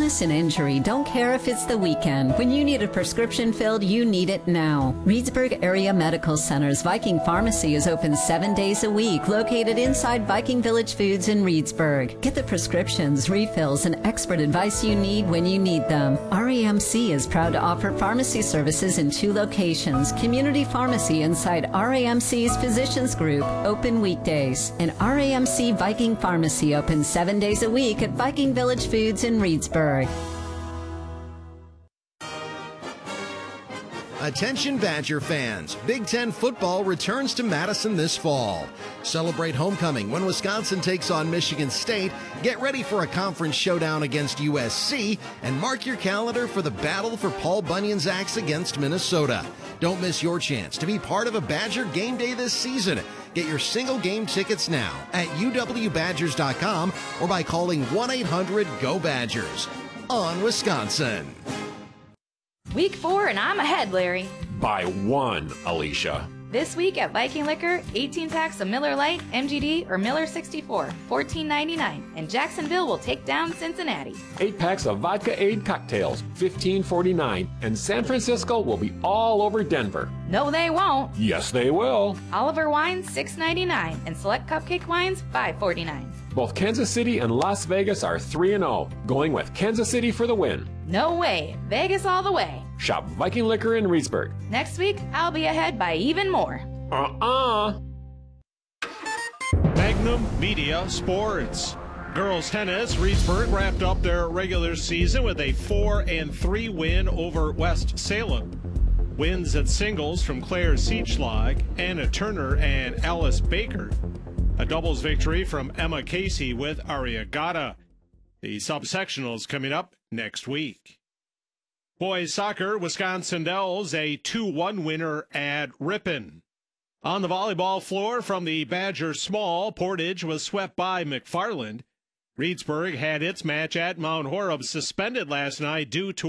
illness and injury don't care if it's the weekend. When you need a prescription filled, you need it now. Reedsburg Area Medical Center's Viking Pharmacy is open 7 days a week, located inside Viking Village Foods in Reedsburg. Get the prescriptions, refills, and expert advice you need when you need them. RAMC is proud to offer pharmacy services in 2 locations. Community Pharmacy inside RAMC's Physicians Group, open weekdays. And RAMC Viking Pharmacy opens 7 days a week at Viking Village Foods in Reedsburg. Attention Badger fans, Big Ten football returns to Madison this fall. Celebrate homecoming when Wisconsin takes on Michigan State, get ready for a conference showdown against USC, and mark your calendar for the battle for Paul Bunyan's axe against Minnesota. Don't miss your chance to be part of a Badger game day this season. Get your single game tickets now at uwbadgers.com or by calling 1-800-GO-BADGERS. On Wisconsin. Week 4 and I'm ahead, Larry. By 1, Alicia. This week at Viking Liquor, 18 packs of Miller Lite, MGD, or Miller 64, $14.99. And Jacksonville will take down Cincinnati. 8 packs of Vodka Aid cocktails, $15.49. And San Francisco will be all over Denver. No, they won't. Yes, they will. Oliver wines, $6.99. And select cupcake wines, $5.49. Both Kansas City and Las Vegas are 3-0, going with Kansas City for the win. No way. Vegas all the way. Shop Viking Liquor in Reedsburg. Next week, I'll be ahead by even more. Magnum Media Sports. Girls tennis, Reedsburg wrapped up their regular season with a 4-3 win over West Salem. Wins at singles from Claire Seachlag, Anna Turner, and Alice Baker. A doubles victory from Emma Casey with Ariagata. The subsectionals coming up next week. Boys soccer, Wisconsin Dells, a 2-1 winner at Ripon. On the volleyball floor from the Badger Small, Portage was swept by McFarland. Reedsburg had its match at Mount Horeb suspended last night due to